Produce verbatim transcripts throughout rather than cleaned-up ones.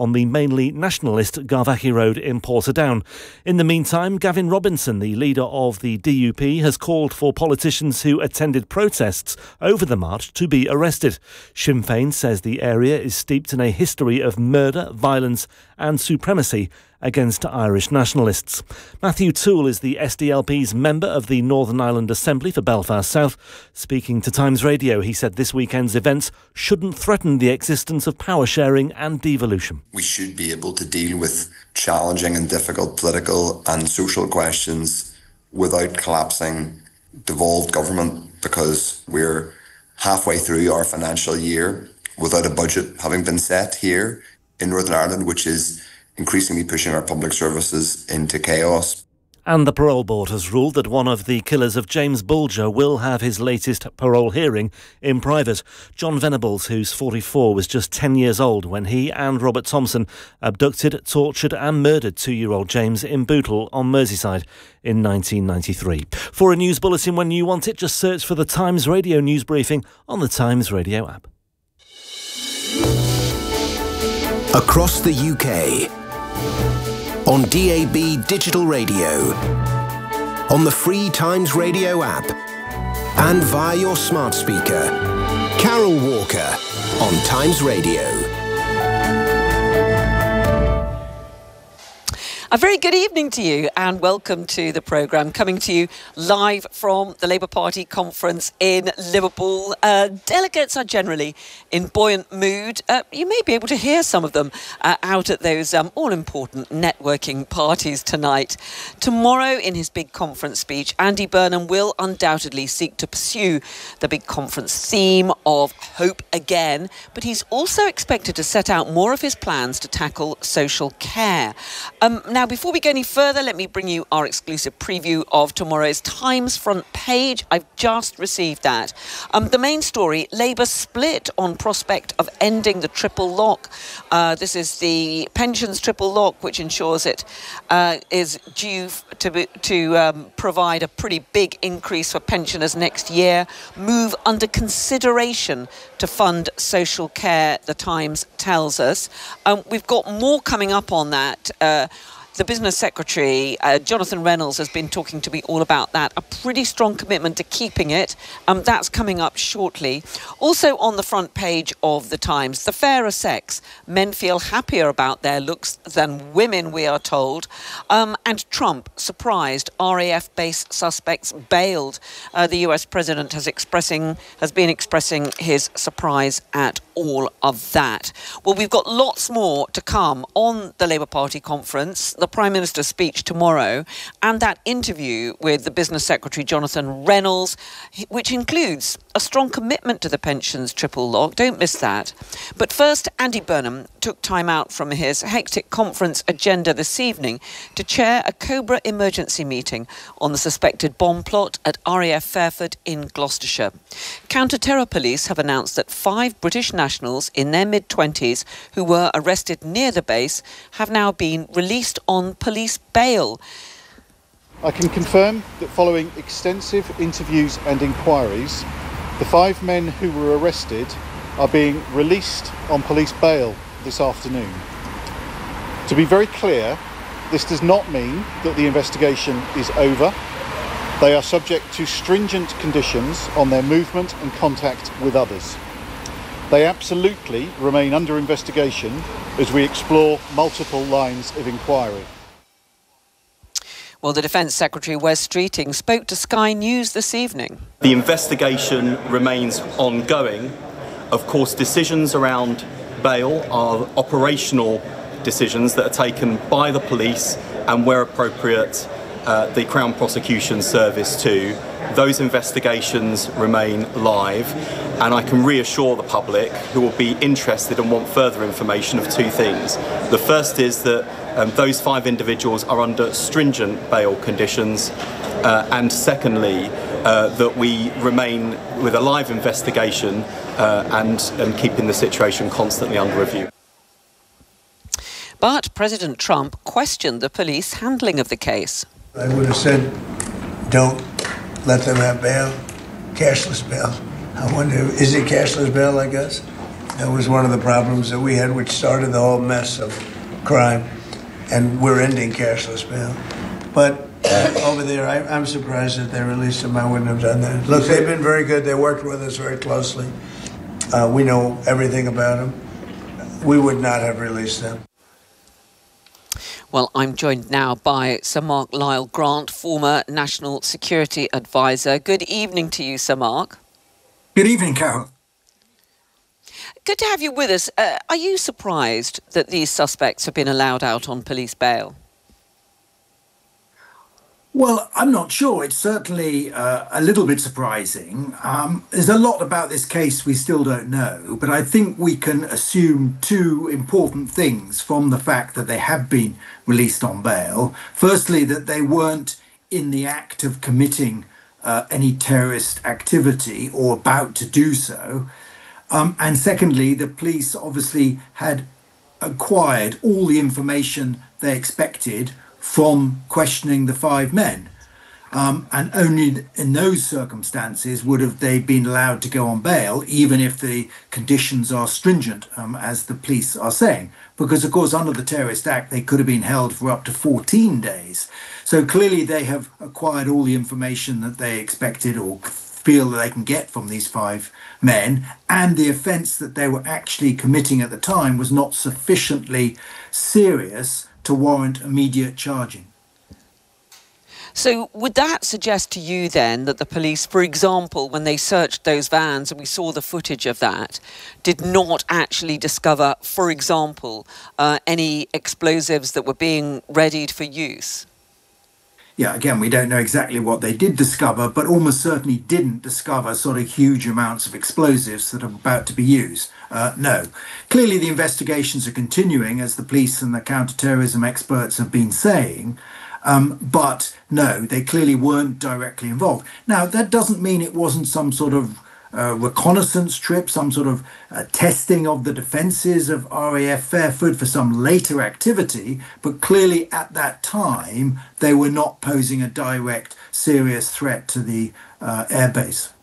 on the mainly nationalist Garvachy Road in Portadown. In the meantime, Gavin Robinson, the leader of the D U P, has called for politicians who attended protests over the march to be arrested. Sinn Féin says the area is steeped in a history of murder, violence and supremacy against Irish nationalists. Matthew Toole is the S D L P's member of the Northern Ireland Assembly for Belfast South. Speaking to Times Radio, he said this weekend's events shouldn't threaten the existence of power sharing and devolution. We should be able to deal with challenging and difficult political and social questions without collapsing devolved government, because we're halfway through our financial year without a budget having been set here in Northern Ireland, which is increasingly pushing our public services into chaos. And the parole board has ruled that one of the killers of James Bulger will have his latest parole hearing in private. John Venables, who's forty-four, was just ten years old when he and Robert Thompson abducted, tortured and murdered two-year-old James in Bootle on Merseyside in nineteen ninety-three. For a news bulletin when you want it, just search for the Times Radio news briefing on the Times Radio app. Across the U K, on D A B digital radio, on the free Times Radio app, and via your smart speaker. Carol Walker on Times Radio. A very good evening to you and welcome to the programme, coming to you live from the Labour Party conference in Liverpool. Uh, delegates are generally in buoyant mood. Uh, you may be able to hear some of them uh, out at those um, all-important networking parties tonight. Tomorrow, in his big conference speech, Andy Burnham will undoubtedly seek to pursue the big conference theme of hope again, but he's also expected to set out more of his plans to tackle social care. Um, now, Now, before we go any further, let me bring you our exclusive preview of tomorrow's Times front page. I've just received that. Um, the main story, Labour split on prospect of ending the triple lock. Uh, this is the pensions triple lock, which ensures it uh, is due to, be, to um, provide a pretty big increase for pensioners next year. Move under consideration to fund social care, the Times tells us. Um, we've got more coming up on that. Uh, The Business Secretary, uh, Jonathan Reynolds, has been talking to me all about that. A pretty strong commitment to keeping it. Um, that's coming up shortly. Also on the front page of The Times, the fairer sex. Men feel happier about their looks than women, we are told. Um, and Trump, surprised, R A F-based suspects bailed. Uh, the U S president has expressing has been expressing his surprise at all of that. Well, we've got lots more to come on the Labour Party conference, the Prime Minister's speech tomorrow, and that interview with the Business Secretary, Jonathan Reynolds, which includes a strong commitment to the pensions triple lock. Don't miss that. But first, Andy Burnham took time out from his hectic conference agenda this evening to chair a Cobra emergency meeting on the suspected bomb plot at R A F Fairford in Gloucestershire. Counter-terror police have announced that five British nationals in their mid-twenties who were arrested near the base have now been released on police bail. I can confirm that following extensive interviews and inquiries, the five men who were arrested are being released on police bail this afternoon. To be very clear, this does not mean that the investigation is over. They are subject to stringent conditions on their movement and contact with others. They absolutely remain under investigation as we explore multiple lines of inquiry. Well, the Defence Secretary, Wes Streeting, spoke to Sky News this evening. The investigation remains ongoing. Of course, decisions around bail are operational decisions that are taken by the police and, where appropriate, uh, the Crown Prosecution Service too. Those investigations remain live, and I can reassure the public who will be interested and want further information of two things. The first is that um, those five individuals are under stringent bail conditions, uh, and secondly, uh, that we remain with a live investigation uh, and, and keeping the situation constantly under review. But President Trump questioned the police handling of the case. I would have said, don't let them have bail, cashless bail. I wonder, is it cashless bail, I guess? That was one of the problems that we had, which started the whole mess of crime. And we're ending cashless bail. But uh, over there, I, I'm surprised that they released him. I wouldn't have done that. Look, they've been very good. They worked with us very closely. Uh, we know everything about them. We would not have released them. Well, I'm joined now by Sir Mark Lyle-Grant, former National Security Advisor. Good evening to you, Sir Mark. Good evening, Carol. Good to have you with us. Uh, are you surprised that these suspects have been allowed out on police bail? Well, I'm not sure. It's certainly uh, a little bit surprising. Um, there's a lot about this case we still don't know, but I think we can assume two important things from the fact that they have been released on bail. Firstly, that they weren't in the act of committing uh, any terrorist activity or about to do so. Um, and secondly, the police obviously had acquired all the information they expected from questioning the five men. Um, and only in those circumstances would have they been allowed to go on bail, even if the conditions are stringent, um, as the police are saying. Because, of course, under the Terrorist Act, they could have been held for up to fourteen days. So clearly they have acquired all the information that they expected or feel that they can get from these five men, and the offence that they were actually committing at the time was not sufficiently serious to warrant immediate charging. So would that suggest to you then that the police, for example, when they searched those vans, and we saw the footage of that, did not actually discover, for example, uh, any explosives that were being readied for use? Yeah, again, we don't know exactly what they did discover, but almost certainly didn't discover sort of huge amounts of explosives that are about to be used. Uh, no. Clearly, the investigations are continuing, as the police and the counter-terrorism experts have been saying. Um, but no, they clearly weren't directly involved. Now, that doesn't mean it wasn't some sort of uh, reconnaissance trip, some sort of uh, testing of the defences of R A F Fairford for some later activity. But clearly at that time, they were not posing a direct, serious threat to the uh, airbase.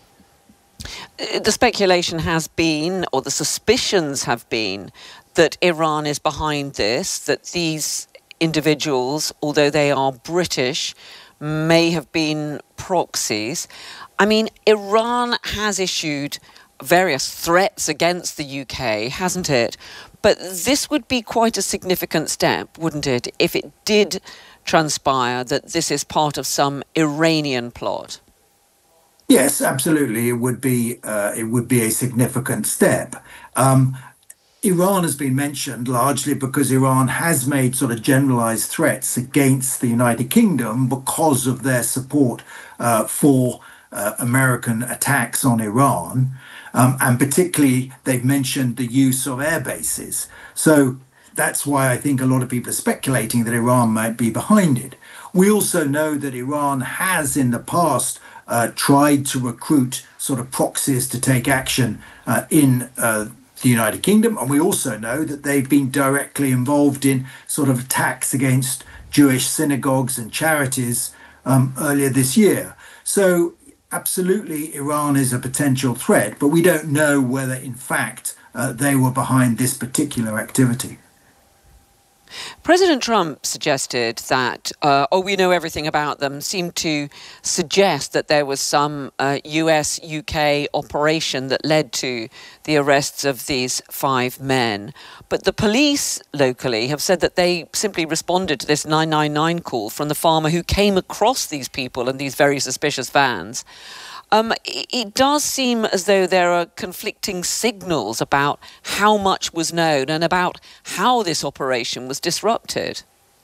The speculation has been, or the suspicions have been, that Iran is behind this, that these individuals, although they are British, may have been proxies. I mean, Iran has issued various threats against the U K, hasn't it? But this would be quite a significant step, wouldn't it, if it did transpire that this is part of some Iranian plot? Yes, absolutely. It would be uh, it would be a significant step. Um, Iran has been mentioned largely because Iran has made sort of generalized threats against the United Kingdom because of their support uh, for uh, American attacks on Iran. Um, and particularly, they've mentioned the use of air bases. So that's why I think a lot of people are speculating that Iran might be behind it. We also know that Iran has in the past uh, tried to recruit sort of proxies to take action uh, in uh, the United Kingdom. And we also know that they've been directly involved in sort of attacks against Jewish synagogues and charities um, earlier this year. So absolutely, Iran is a potential threat, but we don't know whether, in fact, uh, they were behind this particular activity. President Trump suggested that, uh, oh, we know everything about them, seemed to suggest that there was some uh, U S U K operation that led to the arrests of these five men. But the police locally have said that they simply responded to this nine nine nine call from the farmer who came across these people and these very suspicious vans. Um, it, it does seem as though there are conflicting signals about how much was known and about how this operation was disrupted.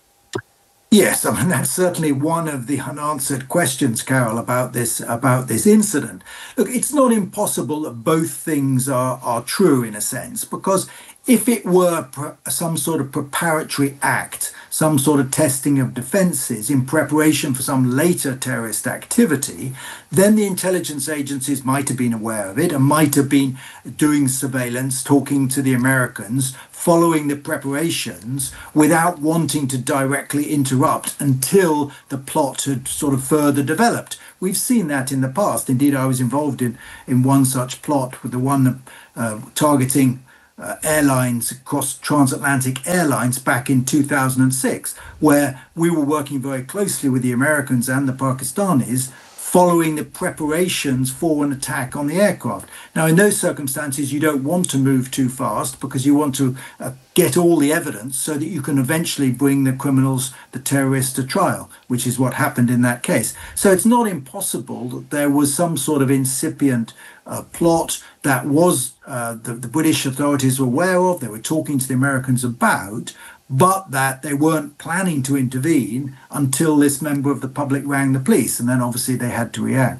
Yes, I mean, that's certainly one of the unanswered questions, Carol, about this about this incident. Look, it's not impossible that both things are, are true in a sense, because if it were some sort of preparatory act, some sort of testing of defences in preparation for some later terrorist activity, then the intelligence agencies might have been aware of it and might have been doing surveillance, talking to the Americans following the preparations without wanting to directly interrupt until the plot had sort of further developed. We've seen that in the past. Indeed, I was involved in, in one such plot, with the one uh, targeting uh, airlines across transatlantic airlines back in two thousand six, where we were working very closely with the Americans and the Pakistanis, following the preparations for an attack on the aircraft. Now, in those circumstances, you don't want to move too fast because you want to uh, get all the evidence so that you can eventually bring the criminals, the terrorists, to trial, which is what happened in that case. So it's not impossible that there was some sort of incipient uh, plot that was uh, the, the British authorities were aware of, they were talking to the Americans about, but that they weren't planning to intervene until this member of the public rang the police, and then obviously they had to react.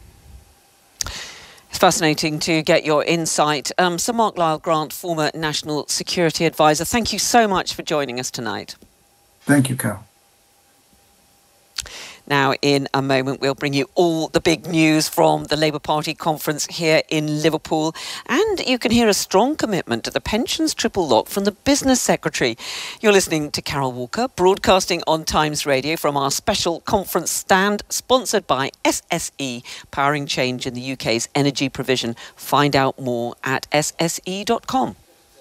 It's fascinating to get your insight. Um, Sir Mark Lyle-Grant, former National Security Advisor, thank you so much for joining us tonight. Thank you, Carol. Now, in a moment, we'll bring you all the big news from the Labour Party conference here in Liverpool. And you can hear a strong commitment to the pensions triple lock from the Business Secretary. You're listening to Carol Walker, broadcasting on Times Radio from our special conference stand, sponsored by S S E, powering change in the U K's energy provision. Find out more at S S E dot com.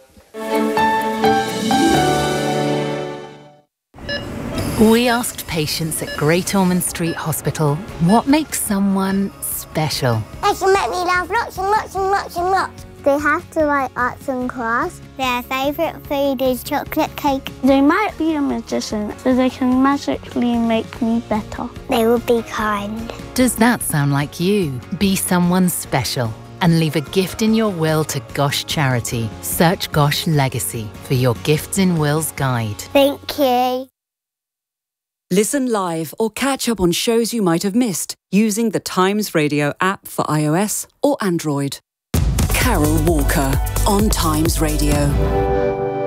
We asked patients at Great Ormond Street Hospital what makes someone special. They can make me laugh lots and lots and lots and lots. They have to like arts and crafts. Their favourite food is chocolate cake. They might be a magician, so they can magically make me better. They will be kind. Does that sound like you? Be someone special and leave a gift in your will to Gosh Charity. Search Gosh Legacy for your Gifts in Wills guide. Thank you. Listen live or catch up on shows you might have missed using the Times Radio app for iOS or Android. Carol Walker on Times Radio.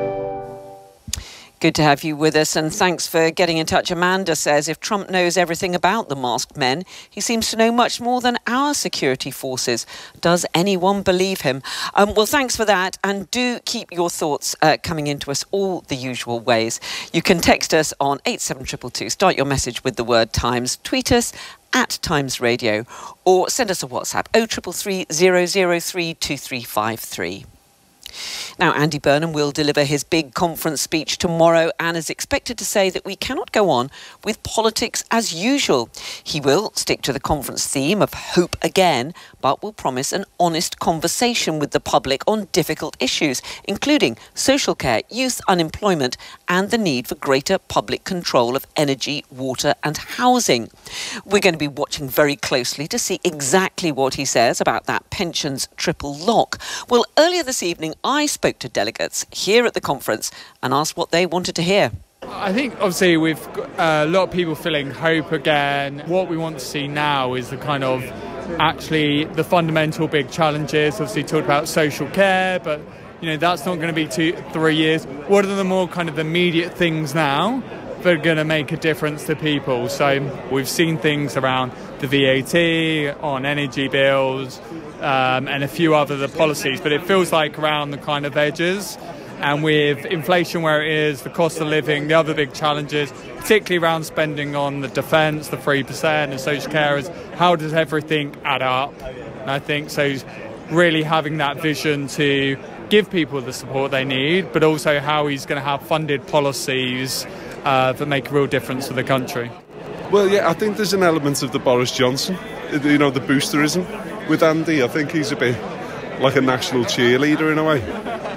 Good to have you with us, and thanks for getting in touch. Amanda says, if Trump knows everything about the masked men, he seems to know much more than our security forces. Does anyone believe him? Um, well, thanks for that, and do keep your thoughts uh, coming into us all the usual ways. You can text us on eight seven two two two, start your message with the word Times, tweet us at Times Radio, or send us a WhatsApp oh three three three, zero zero three, two three five three. Now, Andy Burnham will deliver his big conference speech tomorrow and is expected to say that we cannot go on with politics as usual. He will stick to the conference theme of hope again, but will promise an honest conversation with the public on difficult issues, including social care, youth unemployment, and the need for greater public control of energy, water and housing. We're going to be watching very closely to see exactly what he says about that pensions triple lock. Well, earlier this evening, I spoke to delegates here at the conference and asked what they wanted to hear. I think obviously we've got a lot of people feeling hope again. What we want to see now is the kind of actually the fundamental big challenges. Obviously talked about social care, but you know that's not going to be two, three years. What are the more kind of immediate things now that are going to make a difference to people? So we've seen things around the V A T, on energy bills, um, and a few other the policies, but it feels like around the kind of edges. And with inflation where it is, the cost of living, the other big challenges, particularly around spending on the defence, the three percent and social care, is how does everything add up? And I think so really having that vision to give people the support they need, but also how he's going to have funded policies uh, that make a real difference for the country. Well, yeah, I think there's an element of the Boris Johnson, you know, the boosterism with Andy. I think he's a bit like a national cheerleader in a way.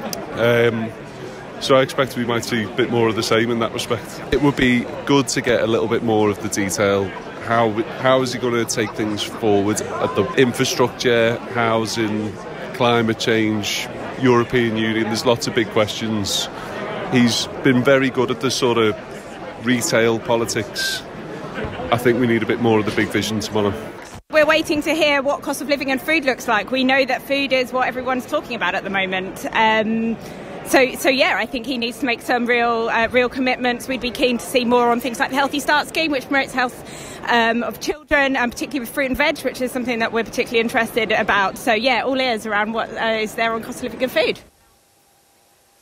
Um, so I expect we might see a bit more of the same in that respect. It would be good to get a little bit more of the detail. How how is he going to take things forward at the infrastructure, housing, climate change, European Union? There's lots of big questions. He's been very good at the sort of retail politics. I think we need a bit more of the big vision tomorrow. We're waiting to hear what cost of living and food looks like. We know that food is what everyone's talking about at the moment. Um, so, so yeah, I think he needs to make some real, uh, real commitments. We'd be keen to see more on things like the Healthy Start scheme, which promotes health um, of children, and particularly with fruit and veg, which is something that we're particularly interested about. So yeah, all ears around what uh, is there on cost of living and food.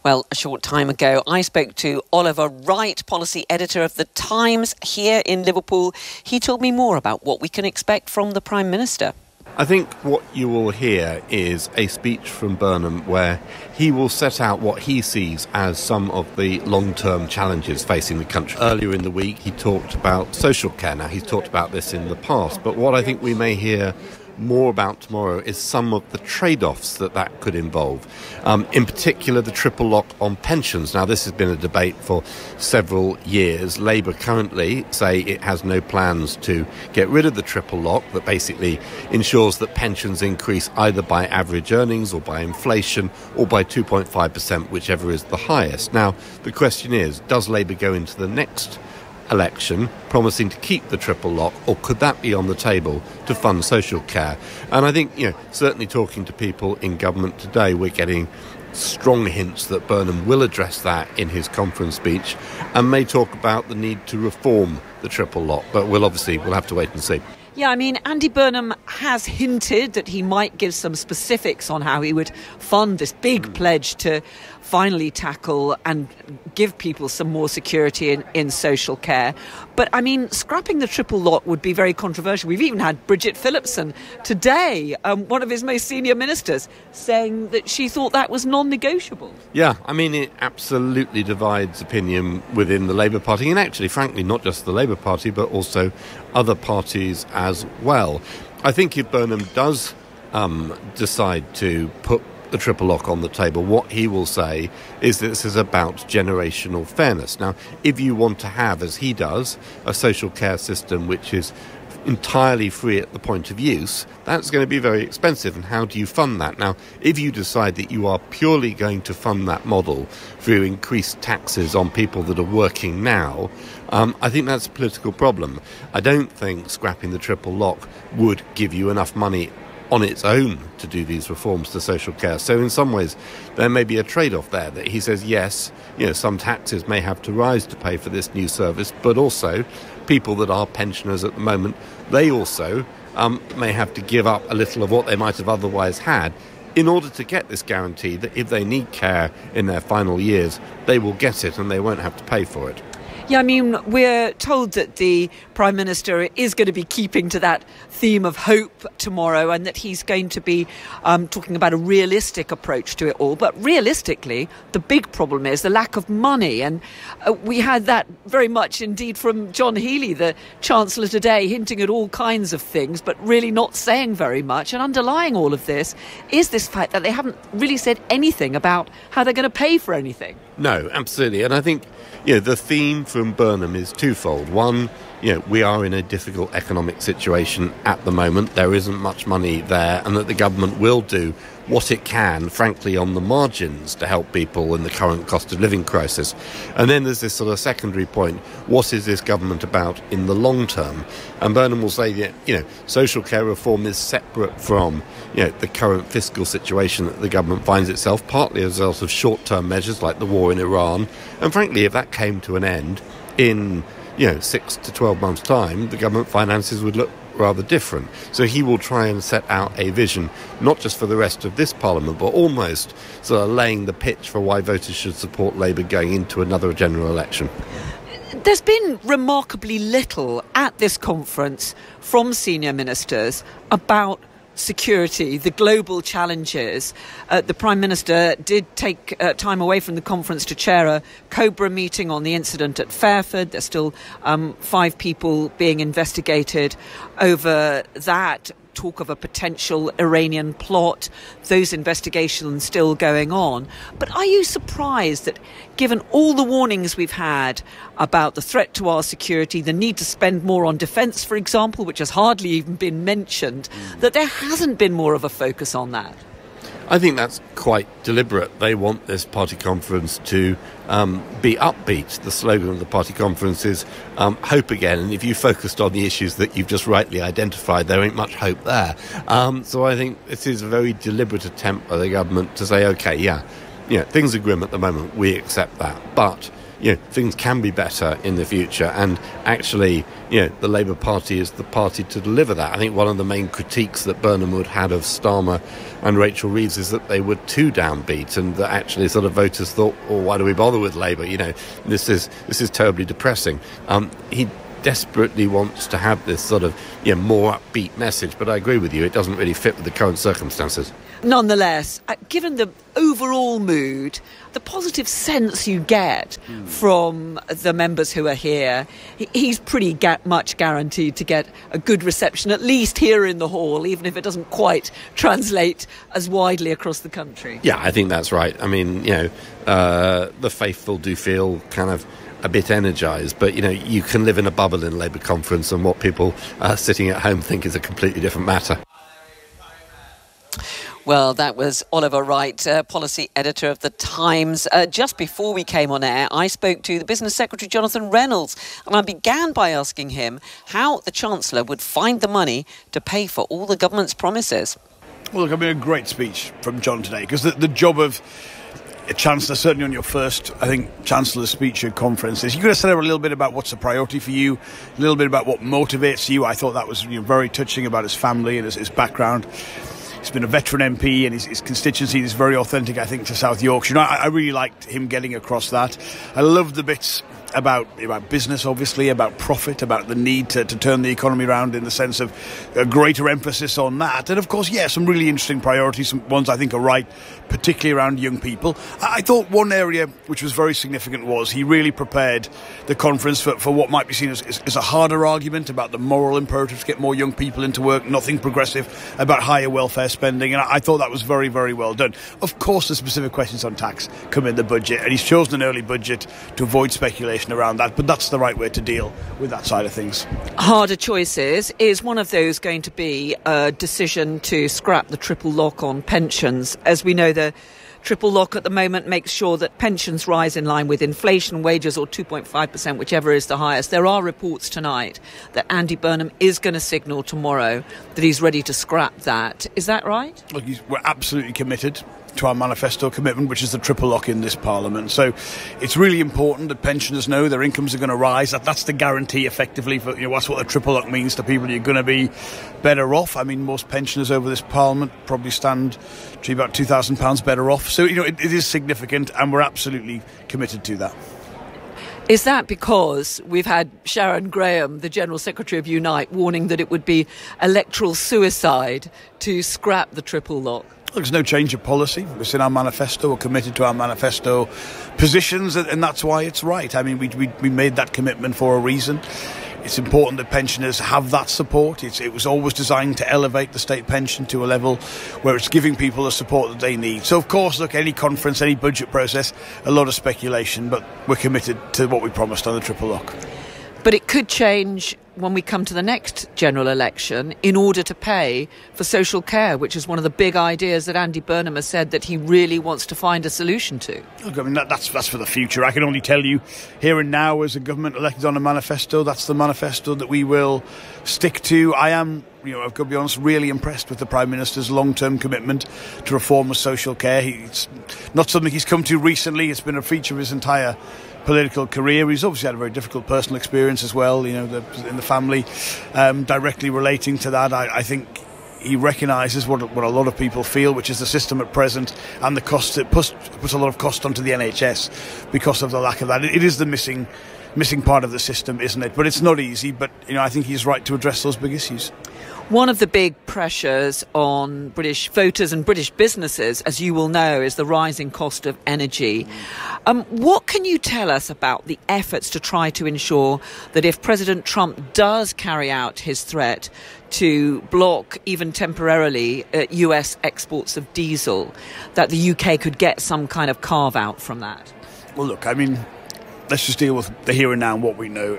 Well, a short time ago, I spoke to Oliver Wright, policy editor of The Times here in Liverpool. He told me more about what we can expect from the Prime Minister. I think what you will hear is a speech from Burnham where he will set out what he sees as some of the long-term challenges facing the country. Earlier in the week, he talked about social care. Now, he's talked about this in the past, but what I think we may hear more about tomorrow is some of the trade-offs that that could involve. Um, in particular, the triple lock on pensions. Now, this has been a debate for several years. Labour currently say it has no plans to get rid of the triple lock that basically ensures that pensions increase either by average earnings or by inflation or by two point five percent, whichever is the highest. Now, the question is, does Labour go into the next election promising to keep the triple lock, or could that be on the table to fund social care? And I think, you know, certainly talking to people in government today, we're getting strong hints that Burnham will address that in his conference speech and may talk about the need to reform the triple lock, but we'll obviously we'll have to wait and see. Yeah, I mean, Andy Burnham has hinted that he might give some specifics on how he would fund this big pledge to finally tackle and give people some more security in, in social care. But, I mean, scrapping the triple lock would be very controversial. We've even had Bridget Phillipson today, um, one of his most senior ministers, saying that she thought that was non-negotiable. Yeah, I mean, it absolutely divides opinion within the Labour Party, and actually, frankly, not just the Labour Party, but also other parties as well. I think if Burnham does um, decide to put the triple lock on the table, what he will say is that this is about generational fairness. Now, if you want to have, as he does, a social care system which is entirely free at the point of use, that's going to be very expensive. And how do you fund that? Now, if you decide that you are purely going to fund that model through increased taxes on people that are working now, um, I think that's a political problem. I don't think scrapping the triple lock would give you enough money on its own to do these reforms to social care. So in some ways, there may be a trade-off there, that he says, yes, you know, some taxes may have to rise to pay for this new service, but also people that are pensioners at the moment, they also um, may have to give up a little of what they might have otherwise had in order to get this guarantee that if they need care in their final years, they will get it and they won't have to pay for it. Yeah, I mean, we're told that the Prime Minister is going to be keeping to that theme of hope tomorrow, and that he's going to be um, talking about a realistic approach to it all. But realistically, the big problem is the lack of money. And uh, we had that very much indeed from John Healey, the Chancellor today, hinting at all kinds of things, but really not saying very much. And underlying all of this is this fact that they haven't really said anything about how they're going to pay for anything. No, absolutely. And I think, you know, the theme from Burnham is twofold. One, you know, we are in a difficult economic situation at the moment. There isn't much money there, and that the government will do what it can, frankly, on the margins to help people in the current cost of living crisis. And then there's this sort of secondary point. What is this government about in the long term? And Burnham will say that, you know, social care reform is separate from, you know, the current fiscal situation that the government finds itself, partly as a result of short-term measures like the war in Iran. And frankly, if that came to an end in, you know, six to twelve months' time, the government finances would look rather different. So he will try and set out a vision, not just for the rest of this Parliament, but almost sort of laying the pitch for why voters should support Labour going into another general election. There's been remarkably little at this conference from senior ministers about security, the global challenges. Uh, the Prime Minister did take uh, time away from the conference to chair a Cobra meeting on the incident at Fairford. There's still um, five people being investigated over that. Talk of a potential Iranian plot, those investigations still going on. But are you surprised that, given all the warnings we've had about the threat to our security, the need to spend more on defence, for example, which has hardly even been mentioned, mm. that there hasn't been more of a focus on that? I think that's quite deliberate. They want this party conference to um, be upbeat. The slogan of the party conference is um, hope again. And if you focused on the issues that you've just rightly identified, there ain't much hope there. Um, so I think this is a very deliberate attempt by the government to say, OK, yeah, you know, things are grim at the moment. We accept that. But you know, things can be better in the future, and actually, you know, the Labour Party is the party to deliver that. I think one of the main critiques that Burnham would had of Starmer and Rachel Reeves is that they were too downbeat, and that actually sort of voters thought, oh, why do we bother with Labour? You know, this is this is terribly depressing. Um, he desperately wants to have this sort of, you know, more upbeat message, but I agree with you, it doesn't really fit with the current circumstances. Nonetheless, uh, given the overall mood, the positive sense you get mm. from the members who are here, he, he's pretty ga- much guaranteed to get a good reception, at least here in the hall, even if it doesn't quite translate as widely across the country. Yeah, I think that's right. I mean, you know, uh, the faithful do feel kind of a bit energised, but, you know, you can live in a bubble in a Labour conference, and what people uh, sitting at home think is a completely different matter. Well, that was Oliver Wright, uh, policy editor of The Times. Uh, just before we came on air, I spoke to the Business Secretary, Jonathan Reynolds, and I began by asking him how the Chancellor would find the money to pay for all the government's promises. Well, look, I mean, a great speech from John today, because the, the job of a Chancellor, certainly on your first, I think, Chancellor's speech at conferences, you've got to say a little bit about what's a priority for you, a little bit about what motivates you. I thought that was, you know, very touching about his family and his, his background. He's been a veteran M P, and his, his constituency is very authentic, I think, to South Yorkshire. You know, I, I really liked him getting across that. I loved the bits about about business, obviously, about profit, about the need to, to turn the economy around in the sense of a greater emphasis on that. And, of course, yeah, some really interesting priorities, some ones I think are right, particularly around young people. I, I thought one area which was very significant was he really prepared the conference for, for what might be seen as, as, as a harder argument about the moral imperative to get more young people into work, nothing progressive about higher welfare spending, and I, I thought that was very, very well done. Of course, the specific questions on tax come in the budget, and he's chosen an early budget to avoid speculation around that, but that's the right way to deal with that side of things. Harder choices. Is one of those going to be a decision to scrap the triple lock on pensions? As we know, the triple lock at the moment makes sure that pensions rise in line with inflation, wages, or two point five percent, whichever is the highest. There are reports tonight that Andy Burnham is going to signal tomorrow that he's ready to scrap that. Is that right? Look, he's, we're absolutely committed to our manifesto commitment, which is the triple lock in this Parliament. So it's really important that pensioners know their incomes are going to rise. That, that's the guarantee, effectively, for, you know, that's what a triple lock means to people. You're going to be better off. I mean, most pensioners over this Parliament probably stand to about two thousand pounds better off. So, you know, it, it is significant, and we're absolutely committed to that. Is that because we've had Sharon Graham, the General Secretary of Unite, warning that it would be electoral suicide to scrap the triple lock? There's no change of policy. It's in our manifesto. We're committed to our manifesto positions, and that's why it's right. I mean, we we, we made that commitment for a reason. It's important that pensioners have that support. It's, it was always designed to elevate the state pension to a level where it's giving people the support that they need. So, of course, look, any conference, any budget process, a lot of speculation, but we're committed to what we promised on the triple lock. But it could change when we come to the next general election in order to pay for social care, which is one of the big ideas that Andy Burnham has said that he really wants to find a solution to. Look, I mean, that, that's, that's for the future. I can only tell you here and now, as a government elected on a manifesto, that's the manifesto that we will stick to. I am, you know, I've got to be honest, really impressed with the Prime Minister's long-term commitment to reform of social care. It's not something he's come to recently. It's been a feature of his entire political career. He's obviously had a very difficult personal experience as well, you know, the, in the family, um, directly relating to that. I, I think he recognises what, what a lot of people feel, which is the system at present and the cost. It puts, puts a lot of cost onto the N H S because of the lack of that. It, it is the missing missing part of the system, isn't it? But it's not easy, but, you know, I think he's right to address those big issues. One of the big pressures on British voters and British businesses, as you will know, is the rising cost of energy. Um, what can you tell us about the efforts to try to ensure that if President Trump does carry out his threat to block, even temporarily, uh, U S exports of diesel, that the U K could get some kind of carve-out from that? Well, look, I mean, let's just deal with the here and now and what we know.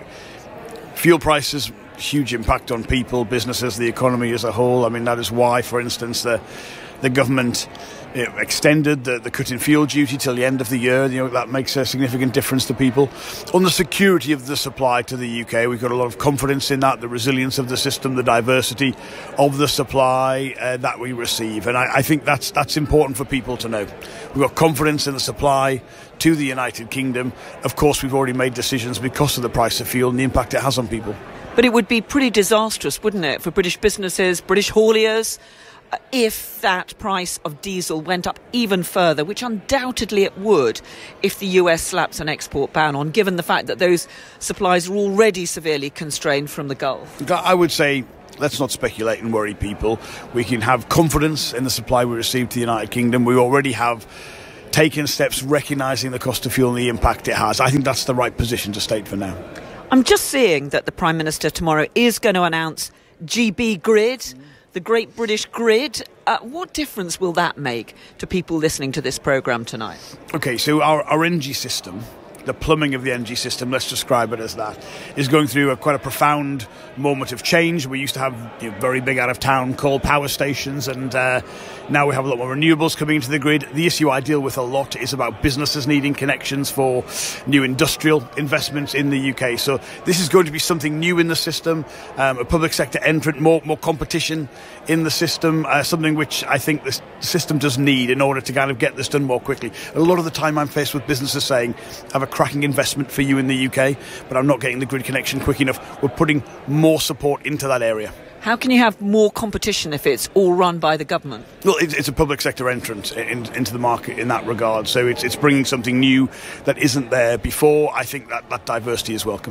Fuel prices, huge impact on people, businesses, the economy as a whole. I mean, that is why, for instance, the the government, you know, extended the, the cut in fuel duty till the end of the year. You know, that makes a significant difference to people. On the security of the supply to the U K, we've got a lot of confidence in that, the resilience of the system, the diversity of the supply uh, that we receive. And I, I think that's that's important for people to know. We've got confidence in the supply to the United Kingdom. Of course, we've already made decisions because of the price of fuel and the impact it has on people. But it would be pretty disastrous, wouldn't it, for British businesses, British hauliers, if that price of diesel went up even further, which undoubtedly it would if the U S slaps an export ban on, given the fact that those supplies are already severely constrained from the Gulf? I would say let's not speculate and worry people. We can have confidence in the supply we received to the United Kingdom. We already have taken steps recognising the cost of fuel and the impact it has. I think that's the right position to state for now. I'm just seeing that the Prime Minister tomorrow is going to announce G B Grid, the Great British Grid. Uh, what difference will that make to people listening to this programme tonight? OK, so our, our energy system, the plumbing of the energy system, let's describe it as that, is going through a quite a profound moment of change. We used to have you know, very big out-of-town coal power stations, and uh, now we have a lot more renewables coming into the grid. The issue I deal with a lot is about businesses needing connections for new industrial investments in the U K. So this is going to be something new in the system, um, a public sector entrant, more, more competition in the system, uh, something which I think the system does need in order to kind of get this done more quickly. A lot of the time I'm faced with businesses saying, I have a cracking investment for you in the U K, but I'm not getting the grid connection quick enough. We're putting more support into that area. How can you have more competition if it's all run by the government? Well, it's, it's a public sector entrant in, into the market in that regard. So it's, it's bringing something new that isn't there before. I think that, that diversity is welcome.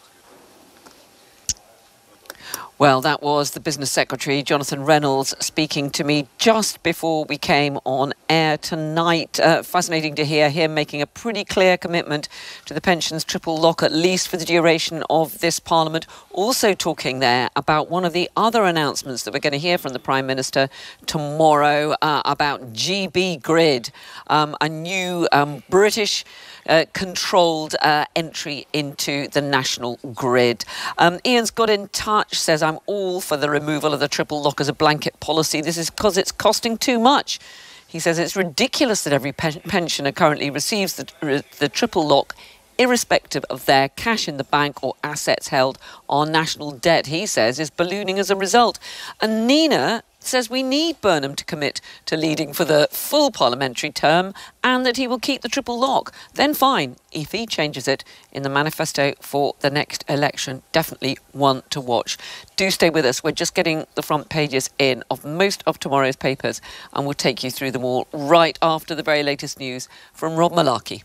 Well, that was the Business Secretary, Jonathan Reynolds, speaking to me just before we came on air tonight. Uh, fascinating to hear him making a pretty clear commitment to the pensions triple lock, at least for the duration of this Parliament. Also talking there about one of the other announcements that we're going to hear from the Prime Minister tomorrow uh, about G B Grid, um, a new um, British Uh, controlled uh, entry into the national grid. Um, Ian's got in touch, says, I'm all for the removal of the triple lock as a blanket policy. This is because it's costing too much. He says it's ridiculous that every pe- pensioner currently receives the, uh, the triple lock, irrespective of their cash in the bank or assets held. Our national debt, he says, is ballooning as a result. And Nina says we need Burnham to commit to leading for the full parliamentary term and that he will keep the triple lock. Then fine, if he changes it in the manifesto for the next election. Definitely one to watch. Do stay with us. We're just getting the front pages in of most of tomorrow's papers and we'll take you through them all right after the very latest news from Rob Malarkey.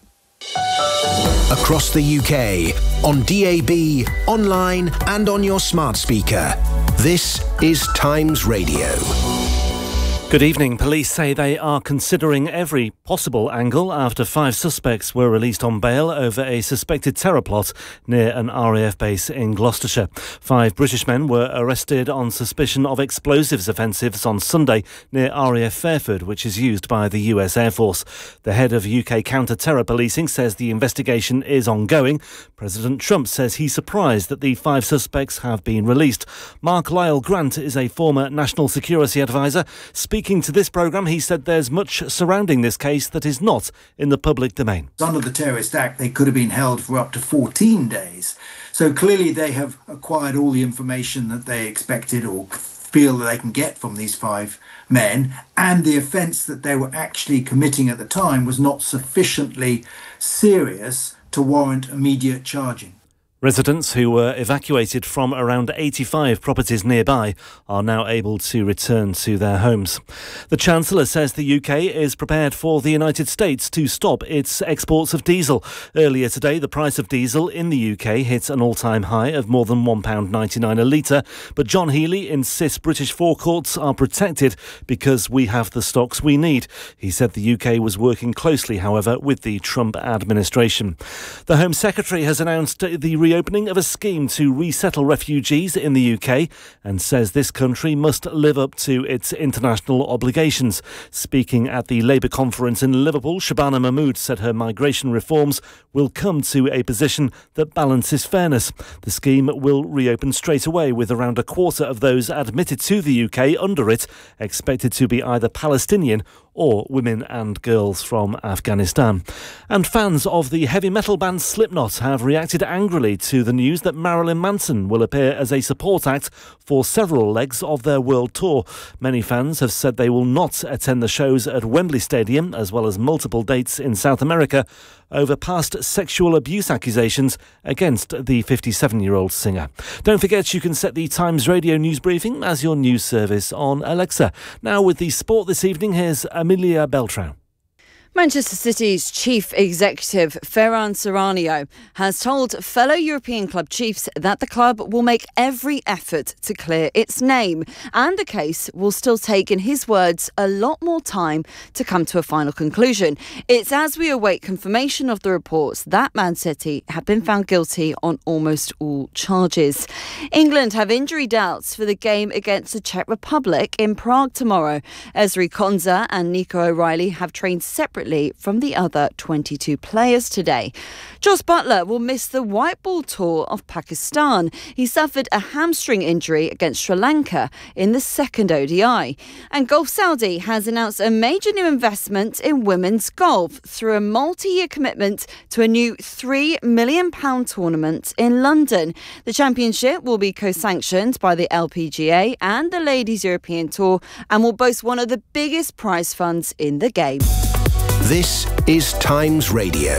Across the U K, on D A B, online and on your smart speaker. This is Times Radio. Good evening. Police say they are considering every possible angle after five suspects were released on bail over a suspected terror plot near an R A F base in Gloucestershire. Five British men were arrested on suspicion of explosives offensives on Sunday near R A F Fairford, which is used by the U S Air Force. The head of U K counter-terror policing says the investigation is ongoing. President Trump says he's surprised that the five suspects have been released. Mark Lyle Grant is a former national security advisor. Speaking to this programme, he said there's much surrounding this case that is not in the public domain. Under the Terrorist Act, they could have been held for up to fourteen days. So clearly they have acquired all the information that they expected or feel that they can get from these five men, and the offence that they were actually committing at the time was not sufficiently serious to warrant immediate charging. Residents who were evacuated from around eighty-five properties nearby are now able to return to their homes. The Chancellor says the U K is prepared for the United States to stop its exports of diesel. Earlier today, the price of diesel in the U K hit an all-time high of more than one pound ninety-nine a litre, but John Healey insists British forecourts are protected because we have the stocks we need. He said the U K was working closely, however, with the Trump administration. The Home Secretary has announced the reopening of a scheme to resettle refugees in the U K and says this country must live up to its international obligations. Speaking at the Labour conference in Liverpool, Shabana Mahmood said her migration reforms will come to a position that balances fairness. The scheme will reopen straight away, with around a quarter of those admitted to the U K under it expected to be either Palestinian or women and girls from Afghanistan. And fans of the heavy metal band Slipknot have reacted angrily to the news that Marilyn Manson will appear as a support act for several legs of their world tour. Many fans have said they will not attend the shows at Wembley Stadium, as well as multiple dates in South America, over past sexual abuse accusations against the fifty-seven-year-old singer. Don't forget you can set the Times Radio news briefing as your news service on Alexa. Now with the sport this evening, here's Amelia Beltrão. Manchester City's chief executive, Ferran Serrano, has told fellow European club chiefs that the club will make every effort to clear its name, and the case will still take, in his words, a lot more time to come to a final conclusion. It's as we await confirmation of the reports that Man City have been found guilty on almost all charges. England have injury doubts for the game against the Czech Republic in Prague tomorrow. Ezri Konsa and Nico O'Reilly have trained separately from the other twenty-two players today. Jos Buttler will miss the white ball tour of Pakistan. He suffered a hamstring injury against Sri Lanka in the second O D I. And Golf Saudi has announced a major new investment in women's golf through a multi-year commitment to a new three million pounds tournament in London. The championship will be co-sanctioned by the L P G A and the Ladies European Tour and will boast one of the biggest prize funds in the game. This is Times Radio.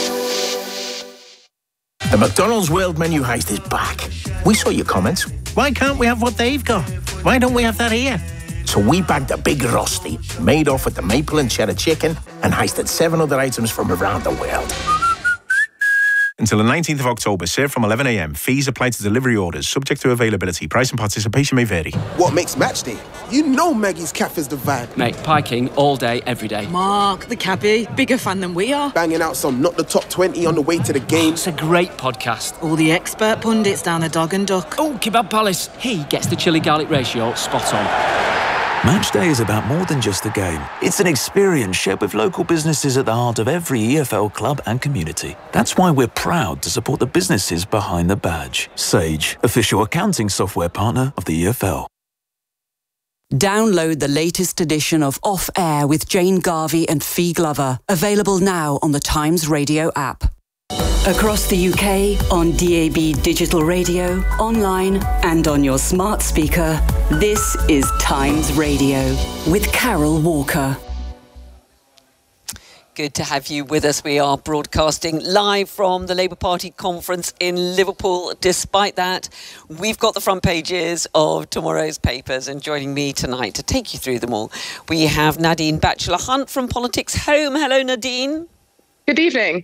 The McDonald's World Menu Heist is back. We saw your comments. Why can't we have what they've got? Why don't we have that here? So we bagged a big rosti, made off with the maple and cheddar chicken, and heisted seven other items from around the world. Until the nineteenth of October, served from eleven a m. Fees apply to delivery orders, subject to availability. Price and participation may vary. What makes match day? You know Maggie's Cafe is the vibe. Mate, piking all day, every day. Mark, the cabbie, bigger fan than we are. Banging out some not the top twenty on the way to the game. It's a great podcast. All the expert pundits down the Dog and Duck. Oh, Kebab Palace. He gets the chili garlic ratio spot on. Match day is about more than just the game. It's an experience shared with local businesses at the heart of every E F L club and community. That's why we're proud to support the businesses behind the badge. Sage, official accounting software partner of the E F L. Download the latest edition of Off Air with Jane Garvey and Fee Glover. Available now on the Times Radio app. Across the U K, on D A B Digital Radio, online and on your smart speaker, this is Times Radio with Carol Walker. Good to have you with us. We are broadcasting live from the Labour Party conference in Liverpool. Despite that, we've got the front pages of tomorrow's papers, and joining me tonight to take you through them all, we have Nadine Batchelor-Hunt from Politics Home. Hello, Nadine. Good evening.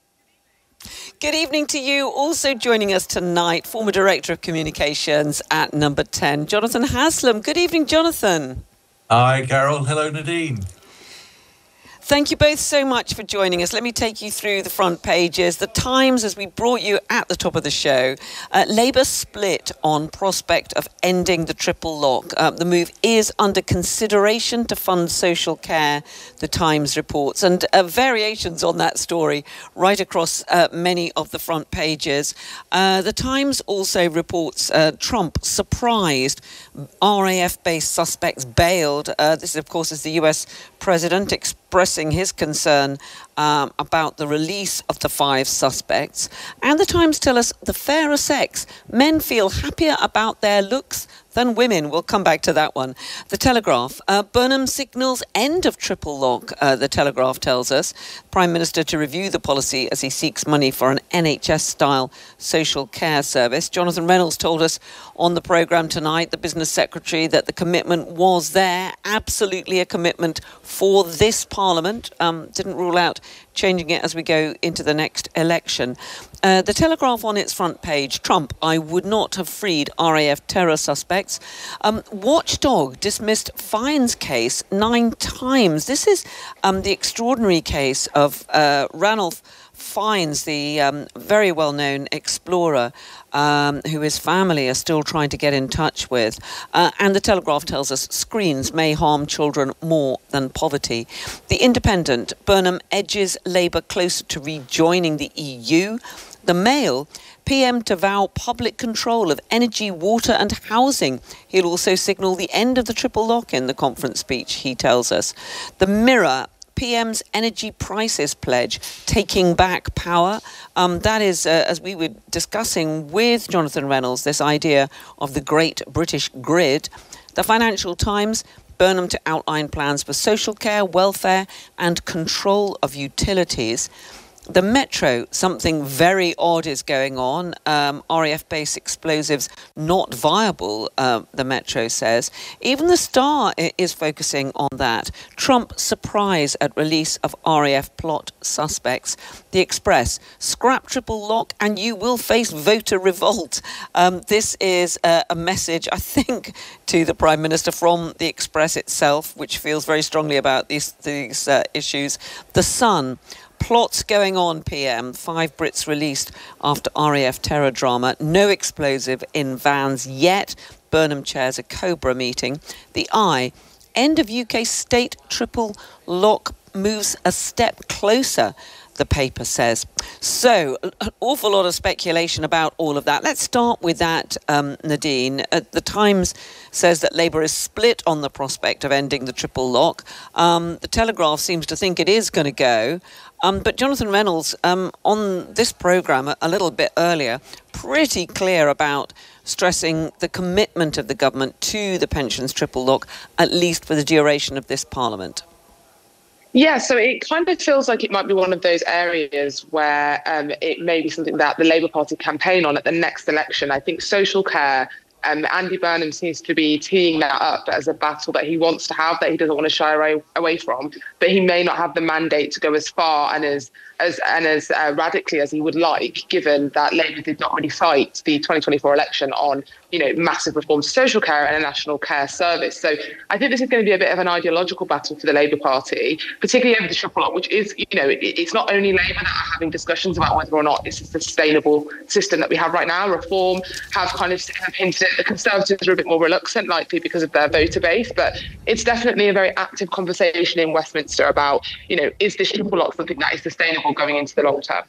Good evening to you. Also joining us tonight, former Director of Communications at Number ten, Jonathan Haslam. Good evening, Jonathan. Hi, Carol. Hello, Nadine. Thank you both so much for joining us. Let me take you through the front pages. The Times, as we brought you at the top of the show, uh, Labour split on prospect of ending the triple lock. Uh, the move is under consideration to fund social care, the Times reports, and uh, variations on that story right across uh, many of the front pages. Uh, the Times also reports uh, Trump surprised R A F-based suspects bailed. Uh, this, of course, is the U S president expressing his concern um, about the release of the five suspects. And the Times tell us the fairer sex. Men feel happier about their looks than women. We'll come back to that one. The Telegraph. Uh, Burnham signals end of triple lock, uh, the Telegraph tells us. Prime Minister to review the policy as he seeks money for an N H S-style social care service. Jonathan Reynolds told us on the programme tonight, the Business Secretary, that the commitment was there, absolutely a commitment for this Parliament. Um, didn't rule out changing it as we go into the next election. Uh, the Telegraph on its front page, Trump, I would not have freed R A F terror suspects. Um, Watchdog dismissed Fiennes case nine times. This is um, the extraordinary case of uh, Ranulph Fiennes, the um, very well-known explorer um, who his family are still trying to get in touch with. Uh, and the Telegraph tells us screens may harm children more than poverty. The Independent, Burnham edges Labour closer to rejoining the E U. The Mail, P M to vow public control of energy, water and housing. He'll also signal the end of the triple lock in the conference speech, he tells us. The Mirror, P M's energy prices pledge, taking back power. Um, that is, uh, as we were discussing with Jonathan Reynolds, this idea of the Great British Grid. The Financial Times, Burnham to outline plans for social care, welfare and control of utilities. The Metro, something very odd is going on. Um, R A F-based explosives not viable, uh, the Metro says. Even the Star is focusing on that. Trump surprise at release of R A F plot suspects. The Express, scrap triple lock and you will face voter revolt. Um, this is uh, a message, I think, to the Prime Minister from the Express itself, which feels very strongly about these, these uh, issues. The Sun, plots going on, P M. Five Brits released after R A F terror drama. No explosive in vans yet. Burnham chairs a Cobra meeting. The Eye, end of U K state triple lock moves a step closer, the paper says. So, an awful lot of speculation about all of that. Let's start with that, um, Nadine. Uh, the Times says that Labour is split on the prospect of ending the triple lock. Um, the Telegraph seems to think it is going to go. Um, but Jonathan Reynolds, um, on this programme a, a little bit earlier, pretty clear about stressing the commitment of the government to the pensions triple lock, at least for the duration of this Parliament. Yeah, so it kind of feels like it might be one of those areas where um, it may be something that the Labour Party campaign on at the next election. I think social care, um, Andy Burnham seems to be teeing that up as a battle that he wants to have, that he doesn't want to shy away, away from, but he may not have the mandate to go as far and as as and as uh, radically as he would like, given that Labour did not really fight the twenty twenty-four election on, you know, massive reforms to social care and a national care service. So I think this is going to be a bit of an ideological battle for the Labour Party, particularly over the triple lock, which is, you know, it, it's not only Labour that are having discussions about whether or not it's a sustainable system that we have right now. Reform have kind of hinted at the Conservatives are a bit more reluctant, likely because of their voter base, but it's definitely a very active conversation in Westminster about, you know, is this triple lock something that is sustainable going into the long term?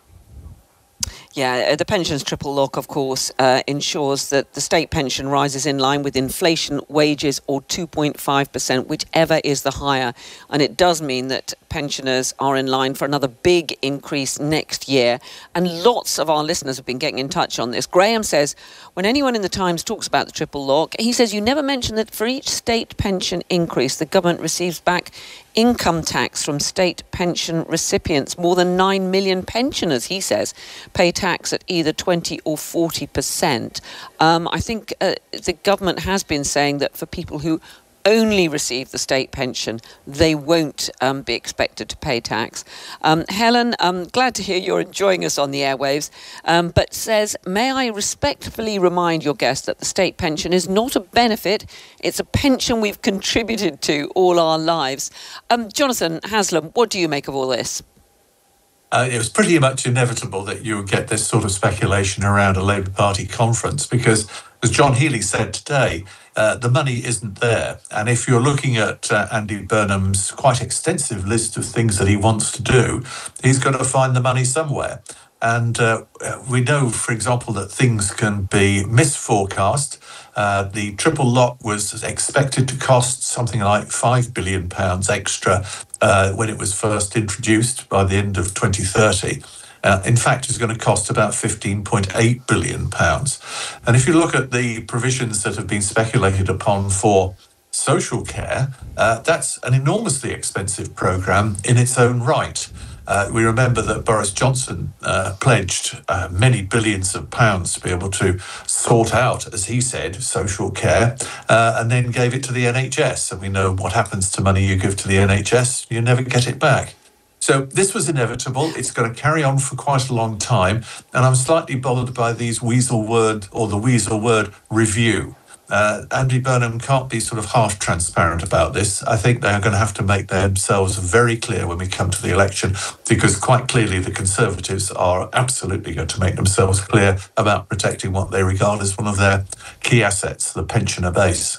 Yeah, the pensions triple lock, of course, uh, ensures that the state pension rises in line with inflation, wages, or two point five percent, whichever is the higher. And it does mean that pensioners are in line for another big increase next year. And lots of our listeners have been getting in touch on this. Graham says, when anyone in the Times talks about the triple lock, he says, you never mention that for each state pension increase, the government receives back income tax from state pension recipients. More than nine million pensioners, he says, pay tax at either twenty or forty percent. Um, I think uh, the government has been saying that for people who only receive the state pension, they won't um, be expected to pay tax. Um, Helen, I'm glad to hear you're enjoying us on the airwaves, um, but says, may I respectfully remind your guest that the state pension is not a benefit, it's a pension we've contributed to all our lives. Um, Jonathan Haslam, what do you make of all this? Uh, it was pretty much inevitable that you would get this sort of speculation around a Labour Party conference because, as John Healey said today, uh, the money isn't there. And if you're looking at uh, Andy Burnham's quite extensive list of things that he wants to do, he's got to find the money somewhere. And uh, we know, for example, that things can be misforecast. Uh, the triple lock was expected to cost something like five billion pounds extra uh, when it was first introduced by the end of twenty thirty. Uh, in fact, it's going to cost about fifteen point eight billion pounds. And if you look at the provisions that have been speculated upon for social care, uh, that's an enormously expensive programme in its own right. Uh, we remember that Boris Johnson uh, pledged uh, many billions of pounds to be able to sort out, as he said, social care, uh, and then gave it to the N H S. And we know what happens to money you give to the N H S, you never get it back. So this was inevitable. It's going to carry on for quite a long time. And I'm slightly bothered by these weasel word or the weasel word review. Uh, Andy Burnham can't be sort of half transparent about this. I think they're going to have to make themselves very clear when we come to the election, because quite clearly the Conservatives are absolutely going to make themselves clear about protecting what they regard as one of their key assets, the pensioner base.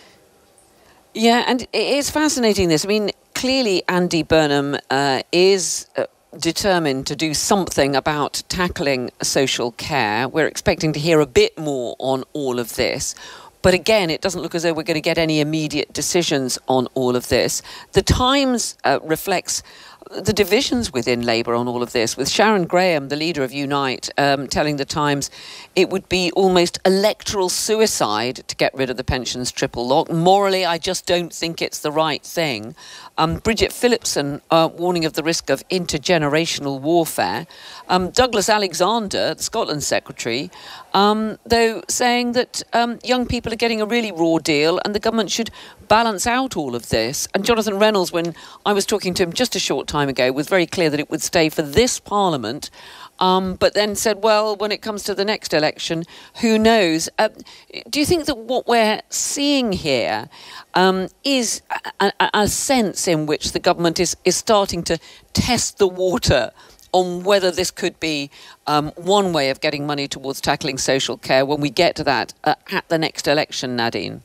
Yeah, and it's fascinating this. I mean, clearly Andy Burnham uh, is Uh, determined to do something about tackling social care. We're expecting to hear a bit more on all of this. But again, it doesn't look as though we're going to get any immediate decisions on all of this. The Times uh, reflects the divisions within Labour on all of this, with Sharon Graham, the leader of Unite, um, telling the Times it would be almost electoral suicide to get rid of the pensions triple lock. Morally, I just don't think it's the right thing. Um, Bridget Phillipson uh, warning of the risk of intergenerational warfare. Um, Douglas Alexander, the Scotland Secretary, um, though, saying that um, young people are getting a really raw deal and the government should balance out all of this. And Jonathan Reynolds, when I was talking to him just a short time ago, was very clear that it would stay for this Parliament, um, but then said, well, when it comes to the next election, who knows? Uh, do you think that what we're seeing here um, is a, a, a sense in which the government is, is starting to test the water on whether this could be um, one way of getting money towards tackling social care when we get to that uh, at the next election, Nadine?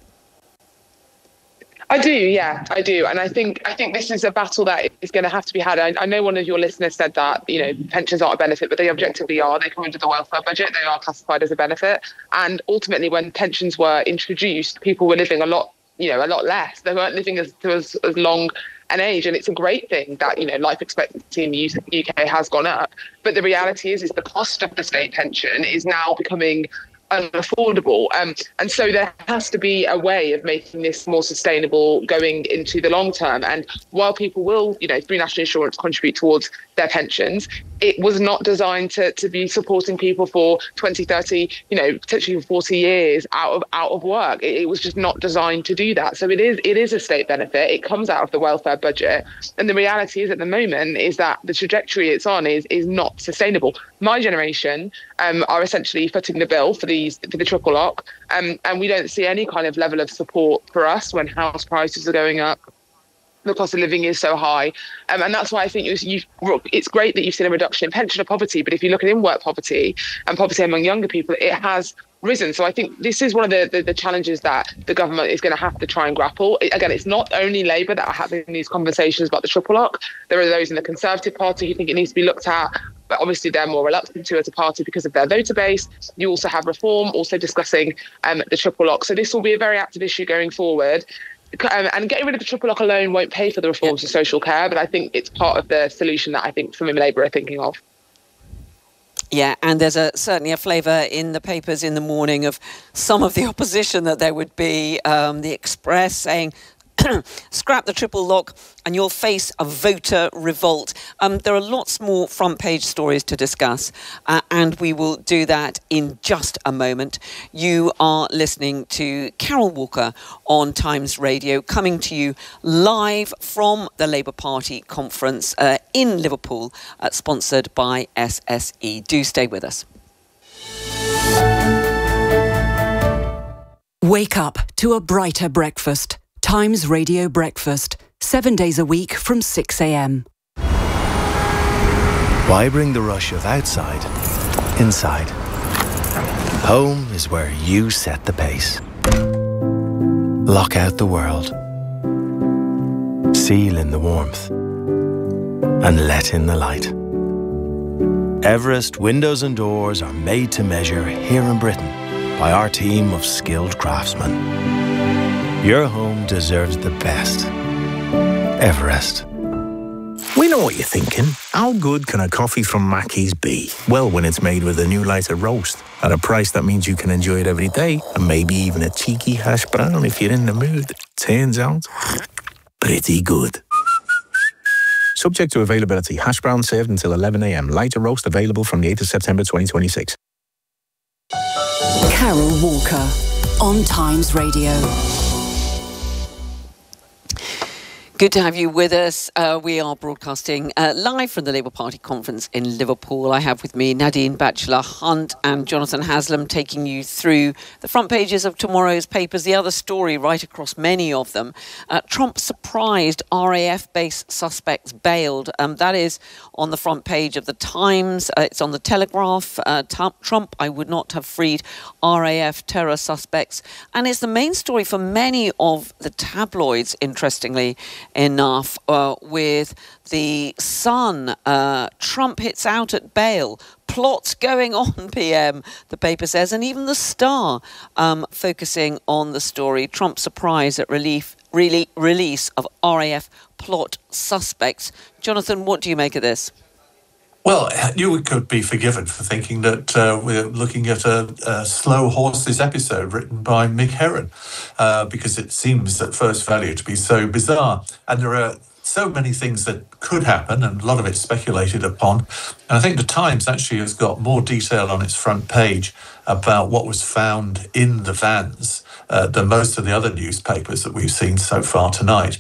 I do, yeah, I do. And I think I think this is a battle that is going to have to be had. I, I know one of your listeners said that, you know, pensions aren't a benefit, but they objectively are. They come into the welfare budget. They are classified as a benefit. And ultimately, when pensions were introduced, people were living a lot, you know, a lot less. They weren't living as, as, as long an age. And it's a great thing that, you know, life expectancy in the U K has gone up. But the reality is, is the cost of the state pension is now becoming unaffordable. Um, and so there has to be a way of making this more sustainable going into the long term. And while people will, you know, through national insurance contribute towards their pensions, it was not designed to, to be supporting people for twenty, thirty, you know, potentially forty years out of out of work. It, it was just not designed to do that. So it is it is a state benefit. It comes out of the welfare budget. And the reality is at the moment is that the trajectory it's on is is not sustainable. My generation um, are essentially footing the bill for these for the triple lock. Um, and we don't see any kind of level of support for us when house prices are going up. The cost of living is so high. Um, and that's why I think you, you, it's great that you've seen a reduction in pensioner poverty. But if you look at in-work poverty and poverty among younger people, it has risen. So I think this is one of the, the, the challenges that the government is going to have to try and grapple. It, again, it's not only Labour that are having these conversations about the triple lock. There are those in the Conservative Party who think it needs to be looked at, but obviously they're more reluctant to as a party because of their voter base. You also have Reform also discussing um, the triple lock. So this will be a very active issue going forward. Um, and getting rid of the triple lock alone won't pay for the reforms of social care, but I think it's part of the solution that I think some in Labour are thinking of. Yeah, and there's a, certainly a flavour in the papers in the morning of some of the opposition that there would be. Um, the Express saying, scrap the triple lock and you'll face a voter revolt. Um, there are lots more front page stories to discuss, uh, and we will do that in just a moment. You are listening to Carol Walker on Times Radio, coming to you live from the Labour Party conference uh, in Liverpool, uh, sponsored by S S E. Do stay with us. Wake up to a brighter breakfast. Times Radio Breakfast, seven days a week from six a m. Why bring the rush of outside inside? Home is where you set the pace. Lock out the world. Seal in the warmth. And let in the light. Everest windows and doors are made to measure here in Britain by our team of skilled craftsmen. Your home deserves the best. Everest. We know what you're thinking. How good can a coffee from Mackey's be? Well, when it's made with a new lighter roast at a price that means you can enjoy it every day, and maybe even a cheeky hash brown if you're in the mood. Turns out, pretty good. Subject to availability. Hash brown served until eleven a m. Lighter roast available from the eighth of September twenty twenty-six. Carol Walker on Times Radio. Good to have you with us. Uh, we are broadcasting uh, live from the Labour Party conference in Liverpool. I have with me Nadine Batchelor-Hunt and Jonathan Haslam taking you through the front pages of tomorrow's papers. The other story right across many of them. Uh, Trump surprised R A F-based suspects bailed. Um, that is on the front page of the Times. Uh, it's on the Telegraph. Uh, Trump, I would not have freed R A F terror suspects. And it's the main story for many of the tabloids, interestingly. enough uh, with the Sun. Uh, Trump hits out at bail. Plots going on, P M, the paper says, and even the Star um, focusing on the story. Trump's surprise at relief, really, release of R A F plot suspects. Jonathan, what do you make of this? Well, you could be forgiven for thinking that uh, we're looking at a, a Slow Horses episode written by Mick Herron, uh, because it seems at first value to be so bizarre. And there are so many things that could happen, and a lot of it's speculated upon. And I think the Times actually has got more detail on its front page about what was found in the vans uh, than most of the other newspapers that we've seen so far tonight.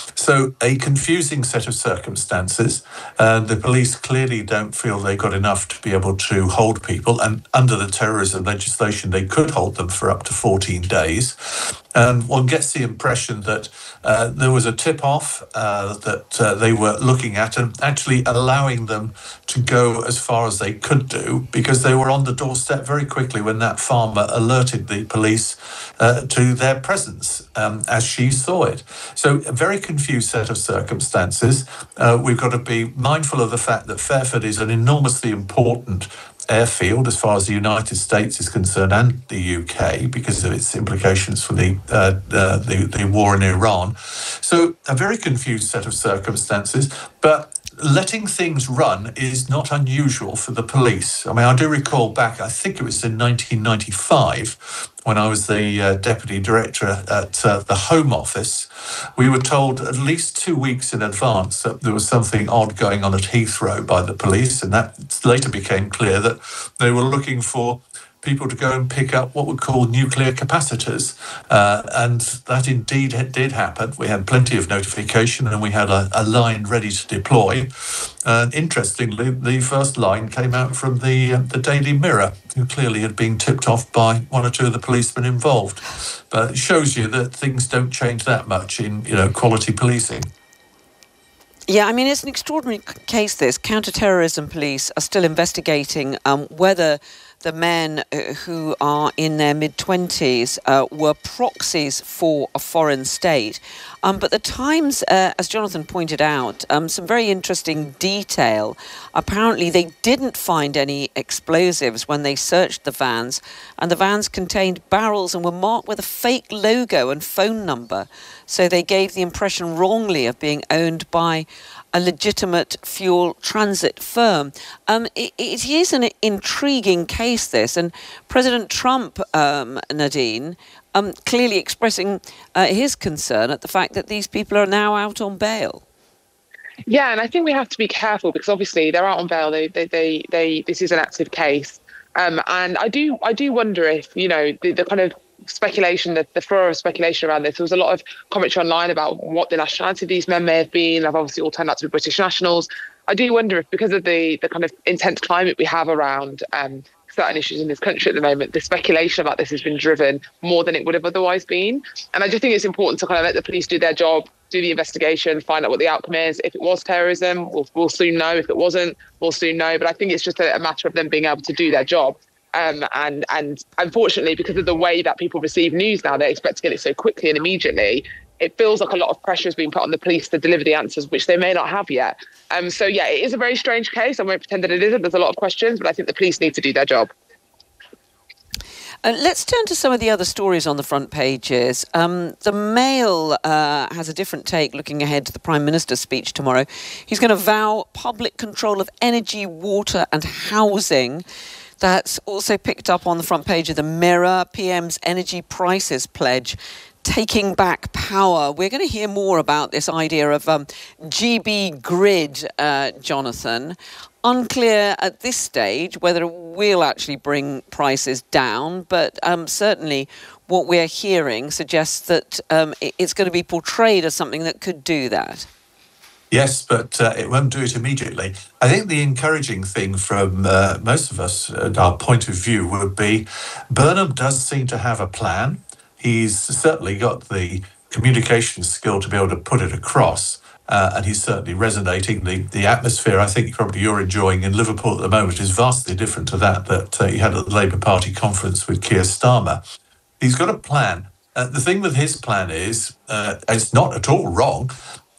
So a confusing set of circumstances. Uh, the police clearly don't feel they got enough to be able to hold people, and under the terrorism legislation they could hold them for up to fourteen days. And one gets the impression that uh, there was a tip-off uh, that uh, they were looking at and actually allowing them to go as far as they could do, because they were on the doorstep very quickly when that farmer alerted the police uh, to their presence um, as she saw it. So a very confused set of circumstances. Uh, we've got to be mindful of the fact that Fairford is an enormously important airfield as far as the United States is concerned, and the U K, because of its implications for the, uh, uh, the the war in Iran. So a very confused set of circumstances, but letting things run is not unusual for the police. I mean, I do recall back, I think it was in nineteen ninety-five, when I was the uh, deputy director at uh, the Home Office, we were told at least two weeks in advance that there was something odd going on at Heathrow by the police, and that later became clear that they were looking for people to go and pick up what we call nuclear capacitors. Uh, and that indeed did happen. We had plenty of notification, and we had a, a line ready to deploy. And interestingly, the first line came out from the, uh, the Daily Mirror, who clearly had been tipped off by one or two of the policemen involved. But it shows you that things don't change that much in, you know, quality policing. Yeah, I mean, it's an extraordinary case, this. Counter-terrorism police are still investigating um, whether the men who are in their mid-twenties uh, were proxies for a foreign state. Um, but the Times, uh, as Jonathan pointed out, um, some very interesting detail. Apparently, they didn't find any explosives when they searched the vans, and the vans contained barrels and were marked with a fake logo and phone number. So they gave the impression wrongly of being owned by a legitimate fuel transit firm. Um, it, it is an intriguing case, this, and President Trump, um, Nadine, um, clearly expressing uh, his concern at the fact that these people are now out on bail. Yeah, and I think we have to be careful, because obviously they're out on bail. They, they, they, they this is an active case, um, and I do, I do wonder if, you know, the, the kind of speculation, the, the furor of speculation around this. There was a lot of commentary online about what the nationality of these men may have been. They've obviously all turned out to be British nationals. I do wonder if, because of the the kind of intense climate we have around um, certain issues in this country at the moment, the speculation about this has been driven more than it would have otherwise been. And I just think it's important to kind of let the police do their job, do the investigation, find out what the outcome is. If it was terrorism, we'll, we'll soon know. If it wasn't, we'll soon know. But I think it's just a, a matter of them being able to do their job. Um, and and unfortunately, because of the way that people receive news now, they expect to get it so quickly and immediately. It feels like a lot of pressure is being put on the police to deliver the answers, which they may not have yet. Um, so, yeah, it is a very strange case. I won't pretend that it isn't. There's a lot of questions, but I think the police need to do their job. Uh, let's turn to some of the other stories on the front pages. Um, the Mail uh, has a different take looking ahead to the Prime Minister's speech tomorrow. He's going to vow public control of energy, water and housing. That's also picked up on the front page of the Mirror. P M's energy prices pledge, taking back power. We're going to hear more about this idea of um, G B grid, uh, Jonathan. Unclear at this stage whether it will actually bring prices down, but um, certainly what we're hearing suggests that um, it's going to be portrayed as something that could do that. Yes, but uh, it won't do it immediately. I think the encouraging thing from uh, most of us, uh, our point of view, would be Burnham does seem to have a plan. He's certainly got the communication skill to be able to put it across, uh, and he's certainly resonating. The, the atmosphere I think probably you're enjoying in Liverpool at the moment is vastly different to that that uh, you had at the Labour Party conference with Keir Starmer. He's got a plan. Uh, the thing with his plan is, uh, it's not at all wrong,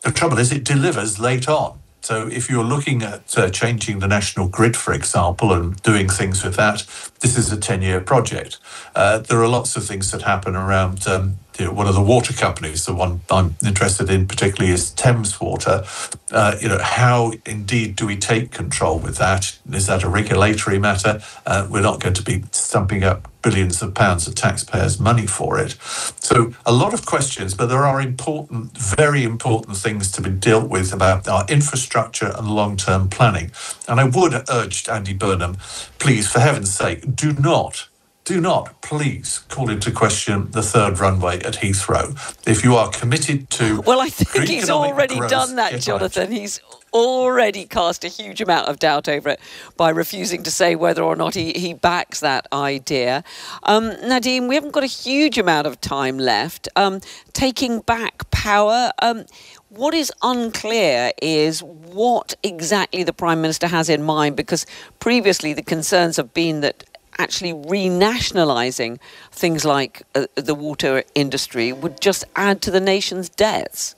the trouble is it delivers late on. So if you're looking at uh, changing the national grid, for example, and doing things with that, this is a ten-year project. Uh, there are lots of things that happen around um, you know, one of the water companies. The one I'm interested in particularly is Thames Water. Uh, you know, how indeed do we take control with that? Is that a regulatory matter? Uh, we're not going to be stumping up billions of pounds of taxpayers' money for it. So a lot of questions, but there are important, very important things to be dealt with about our infrastructure and long-term planning. And I would urge Andy Burnham, please, for heaven's sake, do not, do not, please, call into question the third runway at Heathrow. If you are committed to... Well, I think he's already growth, done that, Jonathan. He's already cast a huge amount of doubt over it by refusing to say whether or not he, he backs that idea. Um, Nadine, we haven't got a huge amount of time left. Um, taking back power, um, what is unclear is what exactly the Prime Minister has in mind, because previously the concerns have been that actually renationalising things like uh, the water industry would just add to the nation's debts.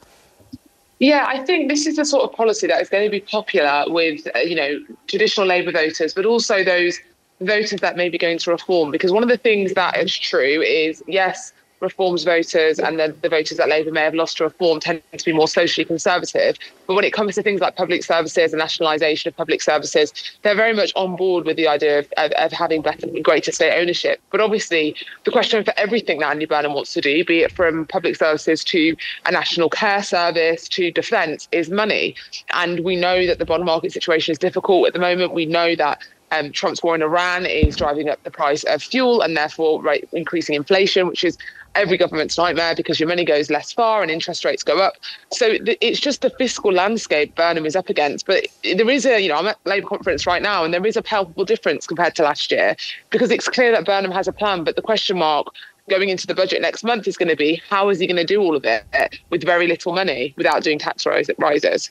Yeah, I think this is the sort of policy that is going to be popular with, uh, you know, traditional Labour voters, but also those voters that may be going to reform. Because one of the things that is true is, yes, reforms voters and the, the voters that Labour may have lost to reform tend to be more socially conservative. But when it comes to things like public services and nationalisation of public services, they're very much on board with the idea of, of, of having better, greater state ownership. But obviously, the question for everything that Andy Burnham wants to do, be it from public services to a national care service to defence, is money. And we know that the bond market situation is difficult at the moment. We know that Um, Trump's war in Iran is driving up the price of fuel and therefore right, increasing inflation, which is every government's nightmare because your money goes less far and interest rates go up. So th- it's just the fiscal landscape Burnham is up against. But there is a, you know, I'm at Labour conference right now and there is a palpable difference compared to last year because it's clear that Burnham has a plan. But the question mark going into the budget next month is going to be, how is he going to do all of it with very little money without doing tax rise- rises?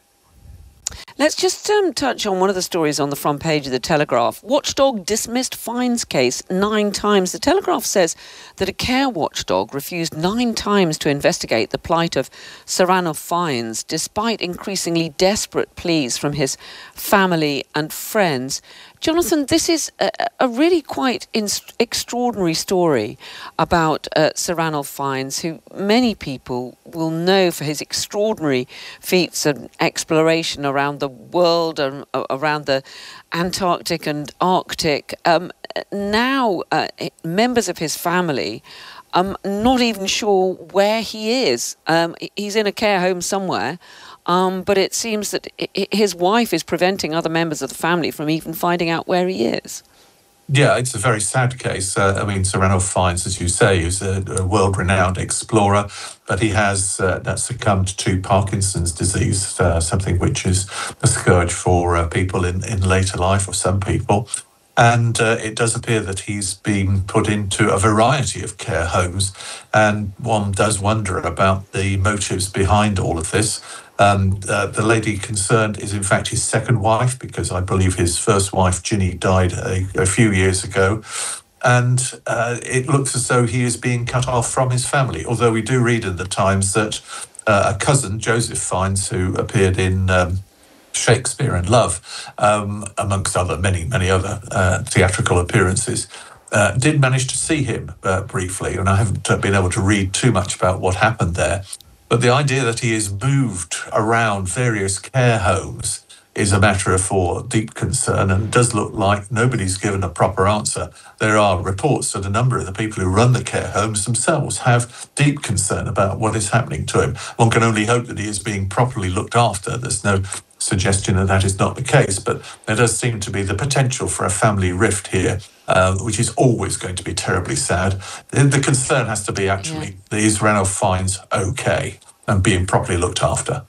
Let's just um, touch on one of the stories on the front page of The Telegraph. Watchdog dismissed fines case nine times. The Telegraph says that a care watchdog refused nine times to investigate the plight of Sir Fines, despite increasingly desperate pleas from his family and friends. Jonathan, this is a, a really quite in, extraordinary story about uh, Sir Fines, who many people will know for his extraordinary feats and exploration around the world and uh, around the Antarctic and Arctic. Um, now, uh, members of his family um, not even sure where he is. Um, he's in a care home somewhere. Um, but it seems that his wife is preventing other members of the family from even finding out where he is. Yeah, it's a very sad case. Uh, I mean, Sir Fines, as you say, is a, a world-renowned explorer, but he has uh, succumbed to Parkinson's disease, uh, something which is a scourge for uh, people in, in later life, or some people. And uh, it does appear that he's been put into a variety of care homes, and one does wonder about the motives behind all of this. Um, uh, the lady concerned is in fact his second wife, because I believe his first wife, Ginny, died a, a few years ago. And uh, it looks as though he is being cut off from his family, although we do read in the Times that uh, a cousin, Joseph Fines, who appeared in um, Shakespeare in Love, um, amongst other many, many other uh, theatrical appearances, uh, did manage to see him uh, briefly. And I haven't been able to read too much about what happened there. But the idea that he is moved around various care homes is a matter for deep concern, and does look like nobody's given a proper answer. There are reports that a number of the people who run the care homes themselves have deep concern about what is happening to him. One can only hope that he is being properly looked after. There's no suggestion that that is not the case, but there does seem to be the potential for a family rift here, uh, which is always going to be terribly sad. The, the concern has to be actually, yeah. Is Ranulph Fiennes okay and being properly looked after?